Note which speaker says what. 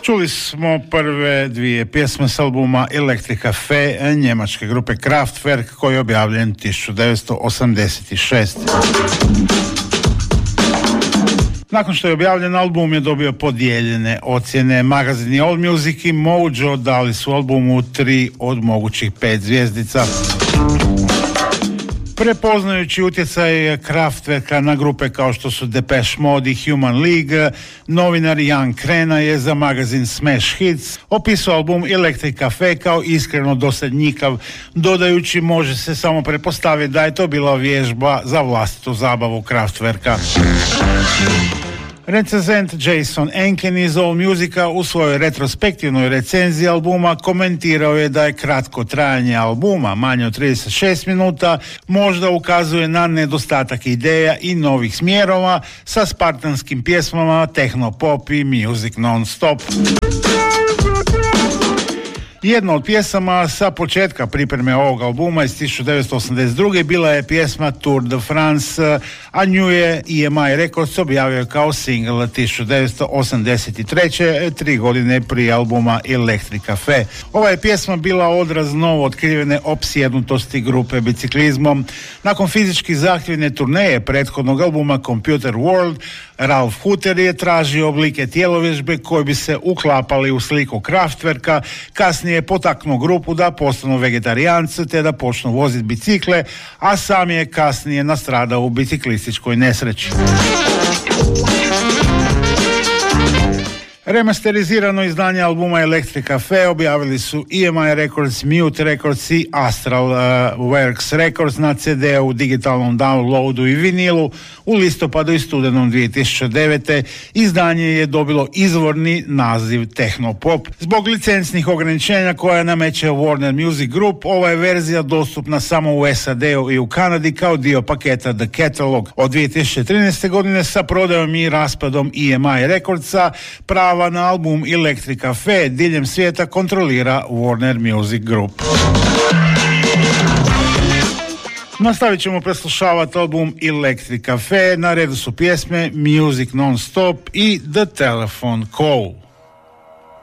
Speaker 1: Čuli smo prve dvije pjesme s albuma Electric Cafe njemačke grupe Kraftwerk koji je objavljen 1986. Nakon što je objavljen album je dobio podijeljene ocjene. Magazini All Music i Mojo dali su albumu 3 od mogućih 5 zvjezdica. Prepoznajući utjecaj Kraftwerka na grupe kao što su Depeche Mode i Human League, novinar Jan Krena je za magazin Smash Hits opisao album Electric Cafe kao iskreno dosadnjikav, dodajući može se samo pretpostaviti da je to bila vježba za vlastitu zabavu Kraftwerka. Recenzent Jason Enken iz All Musica u svojoj retrospektivnoj recenziji albuma komentirao je da je kratko trajanje albuma, manje od 36 minuta, možda ukazuje na nedostatak ideja i novih smjerova sa spartanskim pjesmama techno pop i music non-stop. Jedna od pjesama sa početka pripreme ovog albuma iz 1982. bila je pjesma Tour de France, a nju je EMI Records objavio kao single 1983. 3 godine prije albuma Electric Cafe. Ova je pjesma bila odraz novo otkrivene opsjednutosti grupe biciklizmom. Nakon fizički zahtjevne turneje prethodnog albuma Computer World, Ralf Hutter je tražio oblike tjelovježbe koji bi se uklapali u sliku Kraftwerka, kasnije je potaknuo grupu da postanu vegetarijanci te da počnu voziti bicikle, a sam je kasnije nastradao u biciklističkoj nesreći. Remasterizirano izdanje albuma Electric Cafe objavili su EMI Records, Mute Records i Astral Works Records na CD-u, digitalnom downloadu i vinilu u listopadu i studenom 2009. Izdanje je dobilo izvorni naziv Techno Pop. Zbog licencnih ograničenja koja nameće Warner Music Group, ova je verzija dostupna samo u SAD-u i u Kanadi kao dio paketa The Catalog. Od 2013. godine sa prodajom i raspadom EMI Recordsa prava na album Electric Cafe diljem svijeta kontrolira Warner Music Group. Nastavit ćemo preslušavati album Electric Cafe. Na redu su pjesme Music Non-Stop i The Telephone Call.